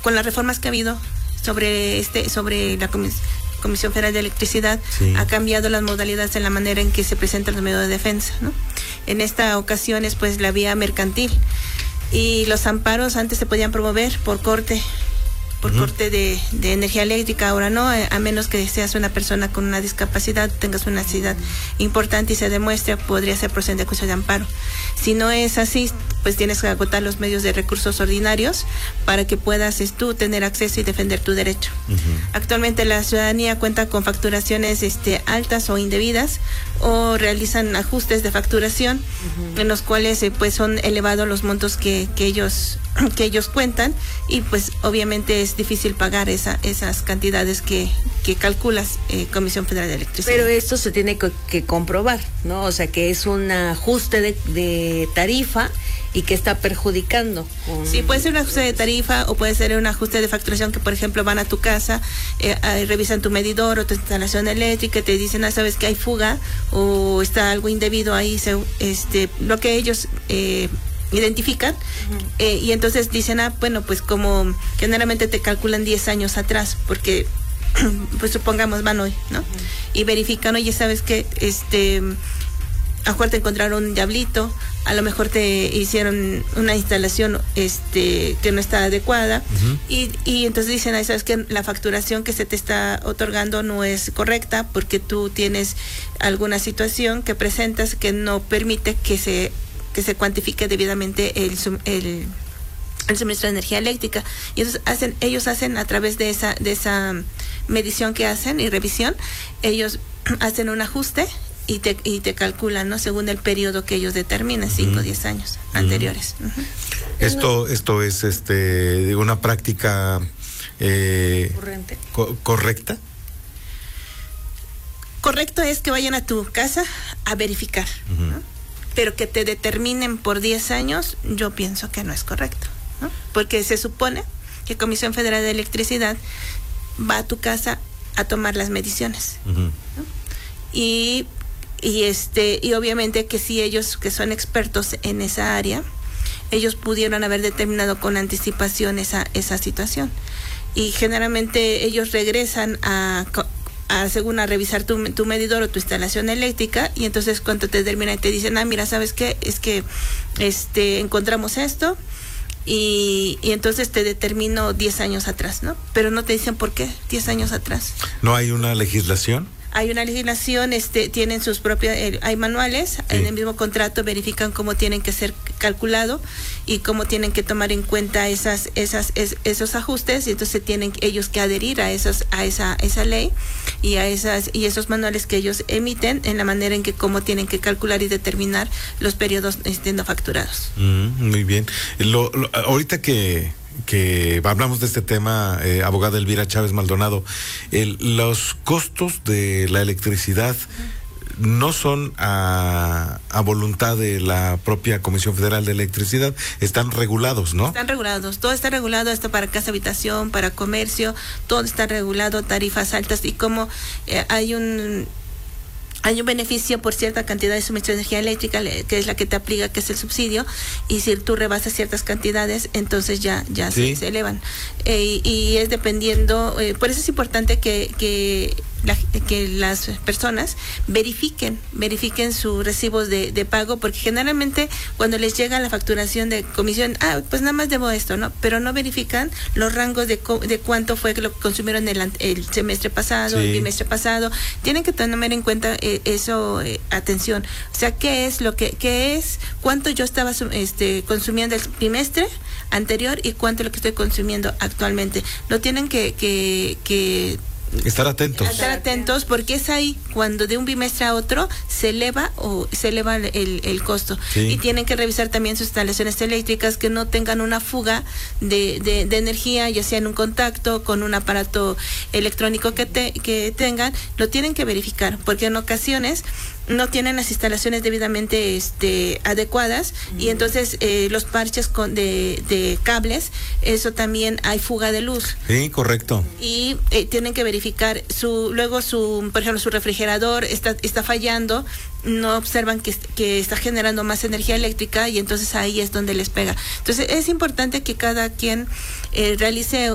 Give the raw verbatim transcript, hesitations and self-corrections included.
con las reformas que ha habido sobre este sobre la Comisión Comisión Federal de Electricidad, sí. ha cambiado las modalidades en la manera en que se presentan los medios de defensa, ¿no? En esta ocasión es pues la vía mercantil, y los amparos antes se podían promover por corte, por uh-huh. corte de, de energía eléctrica, ahora no, a menos que seas una persona con una discapacidad, tengas una necesidad importante y se demuestre, podría ser procedente de acusación de amparo. Si no es así, pues tienes que agotar los medios de recursos ordinarios para que puedas tú tener acceso y defender tu derecho. Uh-huh. Actualmente la ciudadanía cuenta con facturaciones este, altas o indebidas, o realizan ajustes de facturación, uh-huh. en los cuales eh, pues son elevados los montos que, que ellos que ellos cuentan, y pues obviamente es difícil pagar esa, esas cantidades que, que calculas eh, Comisión Federal de Electricidad. Pero esto se tiene que, que comprobar, ¿no? O sea, que es un ajuste de, de tarifa y que está perjudicando. Con... Sí, puede ser un ajuste de tarifa o puede ser un ajuste de facturación, que por ejemplo van a tu casa, eh, eh, revisan tu medidor o tu instalación eléctrica, te dicen, ah, sabes que hay fuga o está algo indebido ahí, se, este, lo que ellos eh, identifican, uh-huh. eh, y entonces dicen, ah, bueno, pues como generalmente te calculan diez años atrás, porque pues supongamos van hoy, ¿no? Uh-huh. Y verifican, oye, sabes que este a lo mejor te encontraron un diablito, a lo mejor te hicieron una instalación este que no está adecuada, uh-huh. y, y entonces dicen, ah, sabes que la facturación que se te está otorgando no es correcta porque tú tienes alguna situación que presentas que no permite que se que se cuantifique debidamente el, el, el suministro de energía eléctrica, y entonces hacen, ellos hacen a través de esa, de esa medición que hacen y revisión, ellos hacen un ajuste y te, y te calculan, ¿no? Según el periodo que ellos determinan, cinco o diez años uh-huh. anteriores. Uh-huh. Esto, esto es este una práctica eh, co- correcta. Correcto es que vayan a tu casa a verificar, uh-huh. ¿no? Pero que te determinen por diez años, yo pienso que no es correcto, ¿no? Porque se supone que Comisión Federal de Electricidad va a tu casa a tomar las mediciones, uh-huh. ¿no? Y, y este, y obviamente que si ellos, que son expertos en esa área, ellos pudieron haber determinado con anticipación esa, esa situación. Y generalmente ellos regresan a... A, según a revisar tu, tu medidor o tu instalación eléctrica, y entonces cuando te termina y te dicen, ah, mira, ¿sabes qué? Es que este encontramos esto, y, y entonces te determino diez años atrás, ¿no? Pero no te dicen por qué diez años atrás. ¿No hay una legislación? Hay una legislación, este, tienen sus propias, eh, hay manuales, sí. En el mismo contrato verifican cómo tienen que ser calculado y cómo tienen que tomar en cuenta esas, esas, es, esos ajustes, y entonces tienen ellos que adherir a esos, a esa, esa ley y a esas, y esos manuales que ellos emiten en la manera en que cómo tienen que calcular y determinar los periodos este, no facturados. Mm, muy bien. Lo, lo, ahorita que que hablamos de este tema, eh, abogada Elvira Chávez Maldonado, el, los costos de la electricidad no son a, a voluntad de la propia Comisión Federal de Electricidad, están regulados, ¿no? Están regulados, todo está regulado, esto para casa, habitación, para comercio, todo está regulado, tarifas altas, y como eh, hay un... Hay un beneficio por cierta cantidad de suministro de energía eléctrica, que es la que te aplica, que es el subsidio, y si tú rebasas ciertas cantidades, entonces ya ya ¿sí? se, se elevan. Eh, y, y es dependiendo, eh, por eso es importante que, que, la, que las personas verifiquen, verifiquen sus recibos de, de pago, porque generalmente cuando les llega la facturación de comisión, ah, pues nada más debo esto, ¿no? Pero no verifican los rangos de, co, de cuánto fue que lo consumieron el, el semestre pasado, sí. el bimestre pasado. Tienen que tener en cuenta eh, eso, eh, atención, o sea, qué es lo que, qué es, cuánto yo estaba este, consumiendo el trimestre anterior y cuánto es lo que estoy consumiendo actualmente. Lo tienen que, que, que estar atentos. Estar atentos, porque es ahí cuando de un bimestre a otro se eleva o se eleva el, el costo. Sí. Y tienen que revisar también sus instalaciones eléctricas, que no tengan una fuga de, de, de energía, ya sea en un contacto con un aparato electrónico que, te, que tengan. Lo tienen que verificar, porque en ocasiones no tienen las instalaciones debidamente este, adecuadas, mm. y entonces eh, los parches con, de, de cables, eso también hay fuga de luz. Sí, correcto. Y eh, tienen que verificar su, luego su, por ejemplo, su refrigerador está, está fallando, no observan que, que está generando más energía eléctrica, y entonces ahí es donde les pega. Entonces es importante que cada quien eh, realice